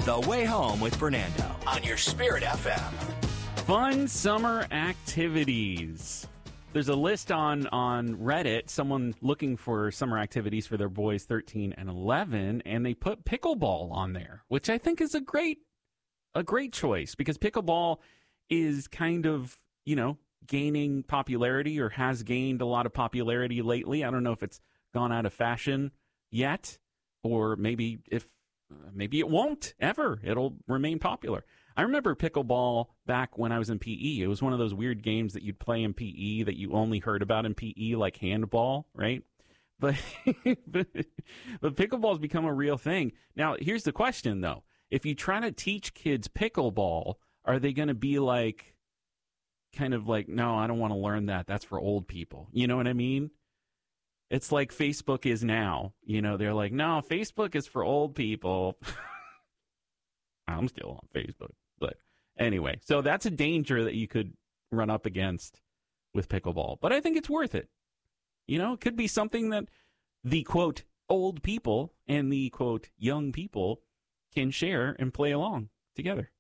The Way Home with Fernando on your Spirit FM. Fun summer activities. There's a list on Reddit, someone looking for summer activities for their boys 13 and 11, and they put pickleball on there, which I think is a great choice because pickleball is kind of, gaining popularity or has gained a lot of popularity lately. I don't know if it's gone out of fashion yet, or maybe it won't ever. It'll remain popular. I remember pickleball back when I was in PE. It was one of those weird games that you'd play in PE that you only heard about in PE, like handball, right? But pickleball's become a real thing. Now, here's the question, though. If you try to teach kids pickleball, are they going to be kind of like, no, I don't want to learn that. That's for old people. You know what I mean? It's like Facebook is now. They're like, no, Facebook is for old people. I'm still on Facebook. But anyway, so that's a danger that you could run up against with pickleball. But I think it's worth it. It could be something that the, quote, old people and the, quote, young people can share and play along together.